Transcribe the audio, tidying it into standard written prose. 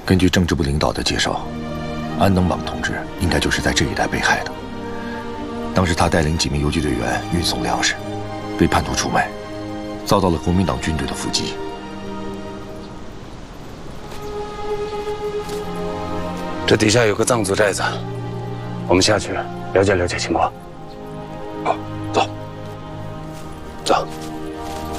根据政治部领导的介绍，安能莽同志应该就是在这一带被害的。当时他带领几名游击队员运送粮食，被叛徒出卖，遭到了国民党军队的伏击。 这底下有个藏族寨子，我们下去了解了解情况。 好，走，走。